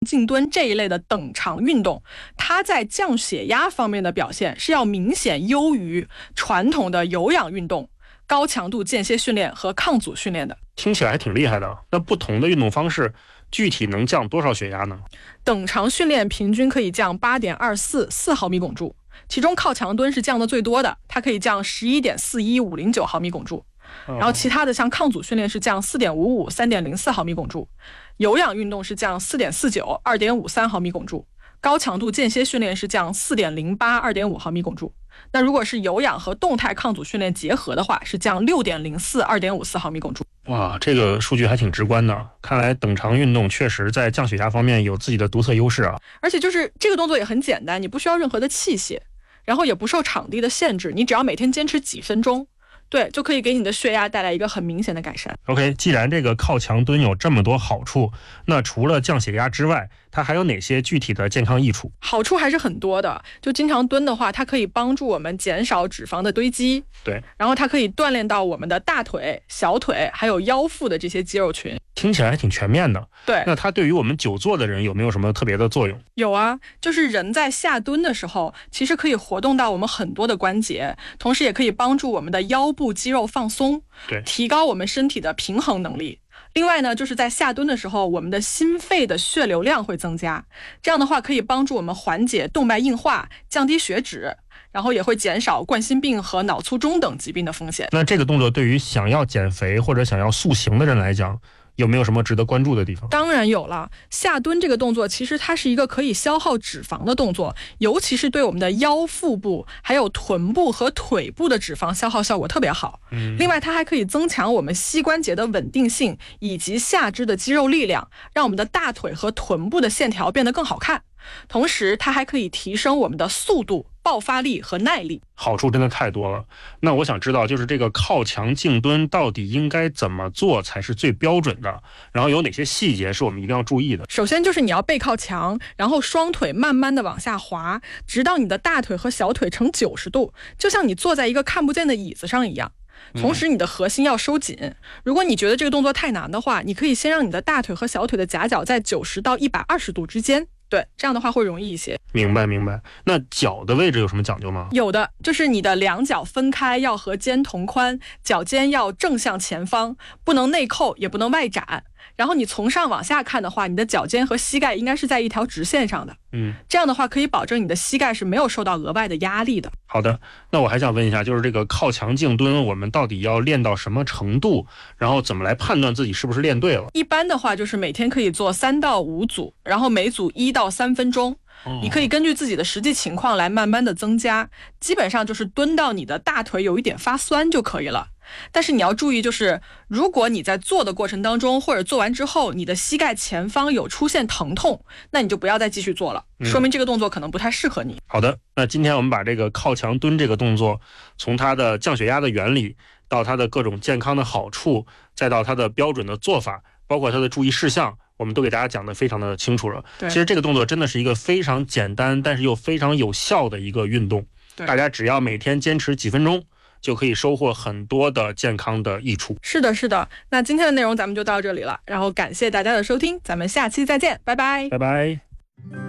静蹲这一类的等长运动，它在降血压方面的表现是要明显优于传统的有氧运动、高强度间歇训练和抗阻训练的。 听起来还挺厉害的。那不同的运动方式具体能降多少血压呢？ 等长训练平均可以降 8.244 毫米汞柱，其中靠墙蹲是降的最多的，它可以降 11.41509 毫米汞柱。然后其他的像抗阻训练是降 4.55 3.04 毫米汞柱，有氧运动是降 4.49 2.53 毫米汞柱，高强度间歇训练是降 4.08 2.5 毫米汞柱。那如果是有氧和动态抗阻训练结合的话，是降 6.04 2.54 毫米汞柱。 哇，这个数据还挺直观的，看来等长运动确实在降血压方面有自己的独特优势啊。 而且就是这个动作也很简单，你不需要任何的器械，然后也不受场地的限制，你只要每天坚持几分钟，对，就可以给你的血压带来一个很明显的改善。 OK， 既然这个靠墙蹲有这么多好处，那除了降血压之外，它还有哪些具体的健康益处？ 好处还是很多的，就经常蹲的话，它可以帮助我们减少脂肪的堆积， 对， 然后它可以锻炼到我们的大腿、小腿还有腰腹的这些肌肉群。 听起来还挺全面的。 对， 那它对于我们久坐的人有没有什么特别的作用？ 有啊，就是人在下蹲的时候，其实可以活动到我们很多的关节，同时也可以帮助我们的腰部肌肉放松， 对， 提高我们身体的平衡能力。另外呢，就是在下蹲的时候，我们的心肺的血流量会增加，这样的话可以帮助我们缓解动脉硬化，降低血脂，然后也会减少冠心病和脑卒中等疾病的风险。 那这个动作对于想要减肥或者想要塑形的人来讲，有没有什么值得关注的地方？ 当然有了，下蹲这个动作其实它是一个可以消耗脂肪的动作，尤其是对我们的腰腹部还有臀部和腿部的脂肪消耗效果特别好。另外它还可以增强我们膝关节的稳定性以及下肢的肌肉力量，让我们的大腿和臀部的线条变得更好看。同时它还可以提升我们的速度、爆发力和耐力。 好处真的太多了。那我想知道，就是这个靠墙静蹲到底应该怎么做才是最标准的，然后有哪些细节是我们一定要注意的？ 首先就是你要背靠墙，然后双腿慢慢的往下滑，直到你的大腿和小腿呈90度，就像你坐在一个看不见的椅子上一样。同时你的核心要收紧，如果你觉得这个动作太难的话，你可以先让你的大腿和小腿的夹角在90到120度之间，对，这样的话会容易一些。 明白。那脚的位置有什么讲究吗？ 有的，就是你的两脚分开要和肩同宽，脚尖要正向前方，不能内扣也不能外展。然后你从上往下看的话，你的脚尖和膝盖应该是在一条直线上的。这样的话可以保证你的膝盖是没有受到额外的压力的。 好的，那我还想问一下，就是这个靠墙静蹲我们到底要练到什么程度，然后怎么来判断自己是不是练对了？ 一般的话就是每天可以做3到5组，然后每组1到3分钟。你可以根据自己的实际情况来慢慢的增加，基本上就是蹲到你的大腿有一点发酸就可以了。但是你要注意，就是如果你在做的过程当中或者做完之后，你的膝盖前方有出现疼痛，那你就不要再继续做了，说明这个动作可能不太适合你。 好的，那今天我们把这个靠墙蹲这个动作，从它的降血压的原理到它的各种健康的好处，再到它的标准的做法，包括它的注意事项，我们都给大家讲得非常的清楚了。其实这个动作真的是一个非常简单但是又非常有效的一个运动，大家只要每天坚持几分钟就可以收获很多的健康的益处。 是的，那今天的内容咱们就到这里了，然后感谢大家的收听，咱们下期再见，拜拜。 拜拜。